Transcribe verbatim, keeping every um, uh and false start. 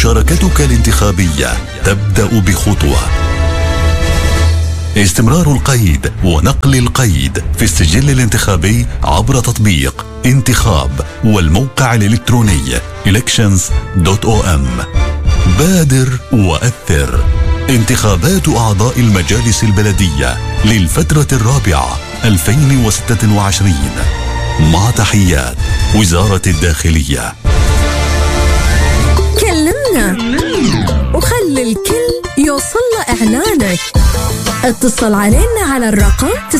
مشاركتك الانتخابية تبدأ بخطوة. استمرار القيد ونقل القيد في السجل الانتخابي عبر تطبيق انتخاب والموقع الإلكتروني إلكشنز دوت أو إم. بادر وأثر. انتخابات أعضاء المجالس البلدية للفترة الرابعة ألفين وستة وعشرين. مع تحيات وزارة الداخلية. كلمنا وخلي الكل يوصل له إعلانك. اتصل علينا على الرقم